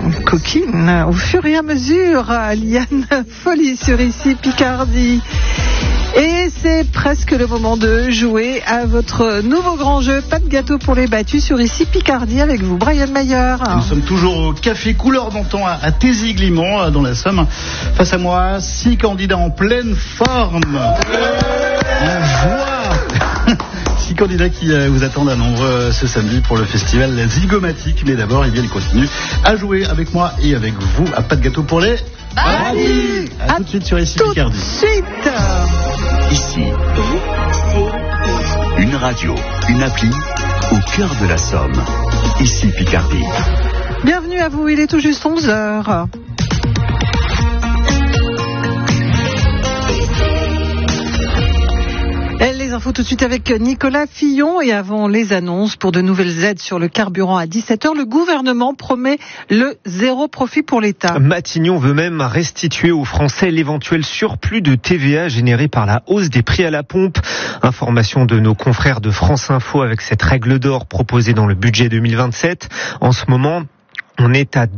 coquine. Au fur et à mesure, Liane Folie sur Ici Picardie. Et c'est presque le moment de jouer à votre nouveau grand jeu, pas de gâteau pour les battus sur Ici Picardie avec vous, Brian Mayer. Nous sommes toujours au Café Couleur d'Antan à Tézy-Glimont, dans la Somme. Face à moi, 6 candidats en pleine forme. En joie. 6 candidats qui vous attendent à nombreux ce samedi pour le festival Zygomatique. Mais d'abord, ils continuent à jouer avec moi et avec vous à pas de gâteau pour les battus. À tout de suite sur Ici Picardie. Tout de suite. Ici, une radio, une appli au cœur de la Somme. Ici Picardie. Bienvenue à vous, il est tout juste 11h. Les infos tout de suite avec Nicolas Fillon. Et avant les annonces pour de nouvelles aides sur le carburant à 17h, le gouvernement promet le zéro profit pour l'État. Matignon veut même restituer aux Français l'éventuel surplus de TVA généré par la hausse des prix à la pompe. Information de nos confrères de France Info avec cette règle d'or proposée dans le budget 2027. En ce moment, on est à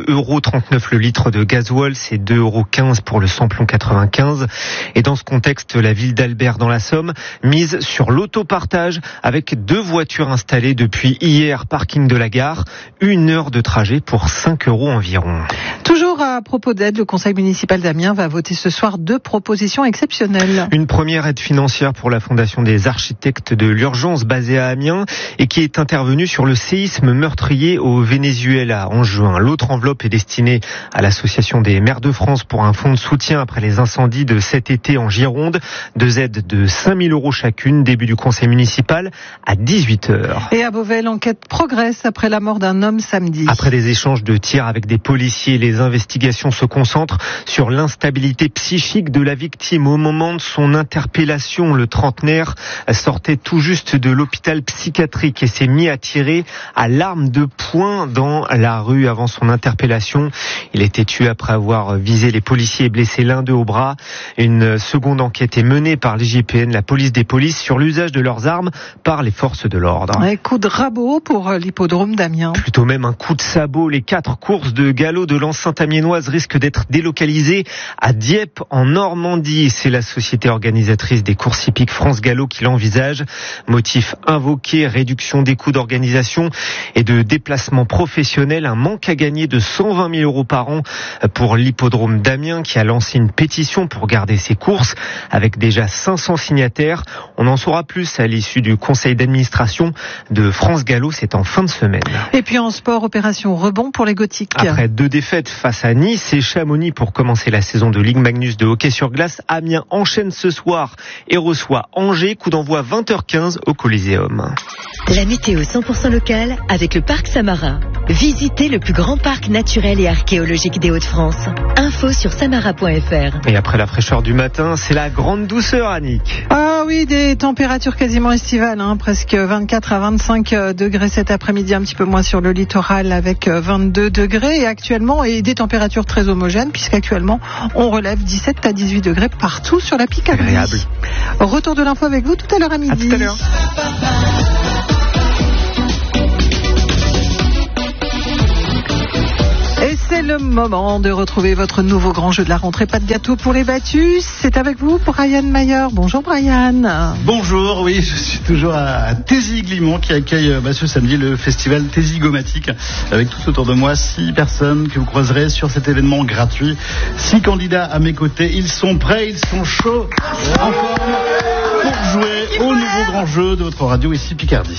2,39 € le litre de gasoil, c'est 2,15 € pour le samplon 95. Et dans ce contexte, la ville d'Albert dans la Somme mise sur l'autopartage avec 2 voitures installées depuis hier, parking de la gare. 1 heure de trajet pour 5 € environ. Toujours à propos d'aide, le conseil municipal d'Amiens va voter ce soir 2 propositions exceptionnelles. Une première aide financière pour la Fondation des architectes de l'urgence basée à Amiens et qui est intervenue sur le séisme meurtrier au Venezuela en juin. L'autre enveloppe est destinée à l'Association des maires de France pour un fonds de soutien après les incendies de cet été en Gironde. 2 aides de 5 000 € chacune, début du conseil municipal à 18h. Et à Beauvais, l'enquête progresse après la mort d'un homme samedi. Après des échanges de tirs avec des policiers, les investigations se concentrent sur l'instabilité psychique de la victime. Au moment de son interpellation, le trentenaire sortait tout juste de l'hôpital psychiatrique et s'est mis à tirer à l'arme de poing dans la rue avant son interpellation. Il a été tué après avoir visé les policiers et blessé l'un d'eux au bras. Une seconde enquête est menée par l'IGPN, la police des polices, sur l'usage de leurs armes par les forces de l'ordre. Un coup de rabot pour l'hippodrome d'Amiens. Plutôt même un coup de sabot. Les 4 courses de galop de l'enceinte amiénoise risquent d'être délocalisées à Dieppe en Normandie. C'est la société organisatrice des courses hippiques France Galop qui l'envisage. Motif invoqué, réduction des coûts d'organisation et de déplacement professionnel. Un manque à gagner de 120 000 € par an pour l'hippodrome d'Amiens qui a lancé une pétition pour garder ses courses avec déjà 500 signataires. On en saura plus à l'issue du conseil d'administration de France Gallo, c'est en fin de semaine. Et puis en sport, opération rebond pour les Gothiques. Après 2 défaites face à Nice et Chamonix pour commencer la saison de Ligue Magnus de hockey sur glace, Amiens enchaîne ce soir et reçoit Angers, coup d'envoi 20h15 au Coliseum. La météo 100% locale avec le parc Samara. Visitez le plus grand parc naturel et archéologique des Hauts-de-France. Info sur samara.fr. Et après la fraîcheur du matin, c'est la grande douceur, Annick. Ah oui, des températures quasiment estivales, presque 24 à 25 degrés cet après-midi, un petit peu moins sur le littoral avec 22 degrés et actuellement, et des températures très homogènes puisqu'actuellement on relève 17 à 18 degrés partout sur la Picardie. Agréable. Retour de l'info avec vous tout à l'heure à midi. À tout à l'heure. Et c'est le moment de retrouver votre nouveau grand jeu de la rentrée, pas de gâteau pour les battus. C'est avec vous, Brian Mayer. Bonjour Brian. Bonjour, oui, je suis toujours à Tézy-Glimont qui accueille ce samedi le festival Zygomatique avec tout autour de moi 6 personnes que vous croiserez sur cet événement gratuit. 6 candidats à mes côtés, ils sont prêts, ils sont chauds, en forme pour jouer au nouveau grand jeu de votre radio Ici Picardie.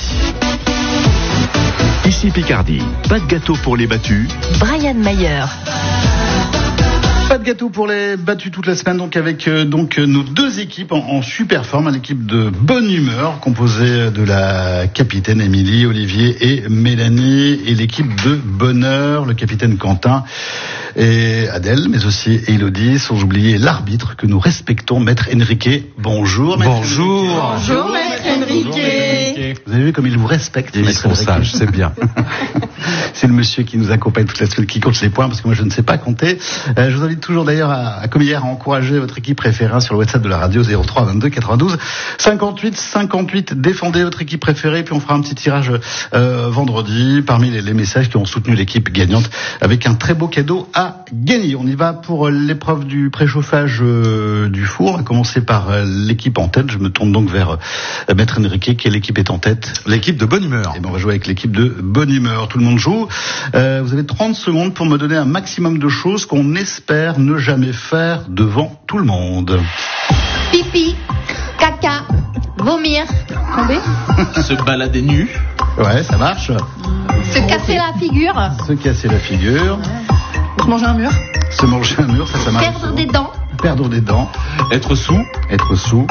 Ici Picardie, pas de gâteau pour les battus. Brian Mayer. Pas de gâteau pour les battus toute la semaine, donc avec nos 2 équipes en super forme, l'équipe de bonne humeur composée de la capitaine Émilie, Olivier et Mélanie, et l'équipe de bonheur, le capitaine Quentin et Adèle, mais aussi Élodie, sans oublier l'arbitre que nous respectons, Maître Enrique. Bonjour Maître Enrique. Bonjour Maître Enrique. Vous avez vu comme il vous respecte. Ils sont sages, c'est bien. C'est le monsieur qui nous accompagne toute la semaine, qui compte les points, parce que moi je ne sais pas compter. Je vous invite toujours d'ailleurs comme hier, à encourager votre équipe préférée sur le WhatsApp de la radio 03 22 92 58 58. Défendez votre équipe préférée, puis on fera un petit tirage vendredi parmi les messages qui ont soutenu l'équipe gagnante avec un très beau cadeau à gagner. On y va pour l'épreuve du préchauffage du four. On va commencer par l'équipe en tête. Je me tourne donc vers Maître Enrique. Quelle équipe est en tête? L'équipe de Bonne Humeur. Et ben on va jouer avec l'équipe de Bonne Humeur. Tout le monde joue. Vous avez 30 secondes pour me donner un maximum de choses qu'on espère ne jamais faire devant tout le monde. Pipi, caca, vomir, tomber, Se balader nu. Ouais, ça marche. se casser la figure, Se casser la figure. Se manger un mur. Se manger un mur, ça marche. perdre des dents, Perdre des dents. Être sous. Être sous.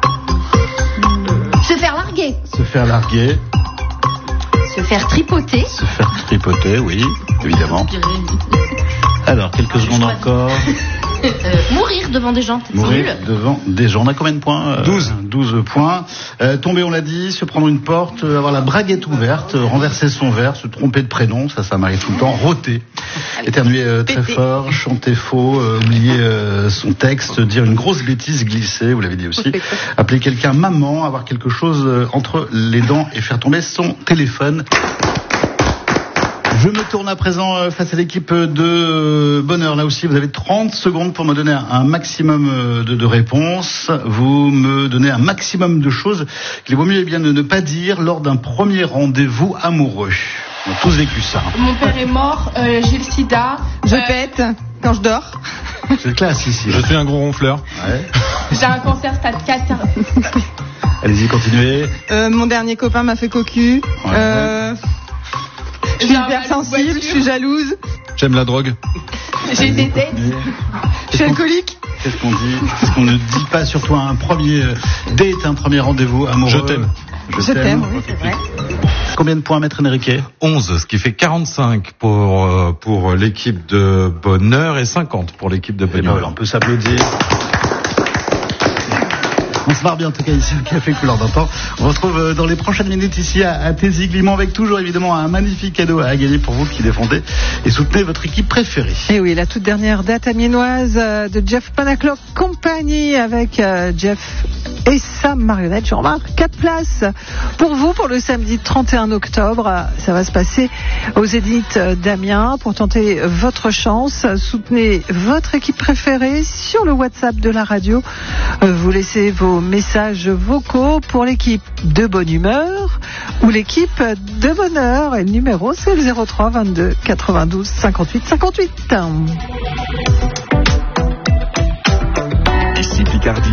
se faire larguer, Se faire larguer. se faire tripoter, Se faire tripoter, oui, évidemment. Alors, quelques secondes encore. mourir devant des gens, c'est Mourir nul. devant des gens. On a combien de points 12. 12 points. Tomber, on l'a dit, se prendre une porte, avoir la braguette ouverte, renverser son verre, se tromper de prénom, ça m'arrive tout le temps. Rôter, éternuer très fort, chanter faux, oublier son texte, dire une grosse bêtise, glisser, vous l'avez dit aussi. Appeler quelqu'un maman, avoir quelque chose entre les dents et faire tomber son téléphone. Je me tourne à présent face à l'équipe de Bonheur. Là aussi, vous avez 30 secondes pour me donner un maximum de réponses. Vous me donnez un maximum de choses qu'il vaut mieux bien de ne pas dire lors d'un premier rendez-vous amoureux. On a tous vécu ça. Mon père est mort, j'ai le sida. Je pète quand je dors. C'est classe ici. Je suis un gros ronfleur. Ouais. J'ai un cancer stade 4. Allez-y, continuez. Mon dernier copain m'a fait cocu. Ouais. Je suis hypersensible, je suis jalouse, J'aime la drogue. J'ai des têtes. je suis alcoolique. Qu'est-ce qu'on dit? Qu'est-ce qu'on ne dit pas surtout à un premier date, un premier rendez-vous amoureux? Je t'aime. Je t'aime, oui, c'est vrai. Combien de points, Maître Enrique? 11, ce qui fait 45 pour l'équipe de Bonheur et 50 pour l'équipe de Eh ben Bonheur. voilà, on peut s'applaudir. On se marre bien en tout cas ici au Café Couleur d'Antan. On se retrouve dans les prochaines minutes ici à Téziglimont avec toujours évidemment un magnifique cadeau à gagner pour vous qui défendez et soutenez votre équipe préférée. Et oui, la toute dernière date amiénoise de Jeff Panaclock Company avec Jeff et sa marionnette. Je remarque 4 places pour vous pour le samedi 31 octobre. Ça va se passer aux Zénith d'Amiens pour tenter votre chance. Soutenez votre équipe préférée sur le WhatsApp de la radio. Vous laissez vos messages vocaux pour l'équipe de Bonne Humeur ou l'équipe de Bonheur. Et le numéro, c'est le 03 22 92 58 58. Ici Picardie.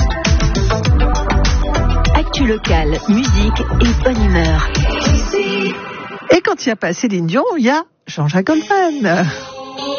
Actu locale, musique et bonne humeur. Et quand il n'y a pas Céline Dion, il y a Jean-Jacques Goldman.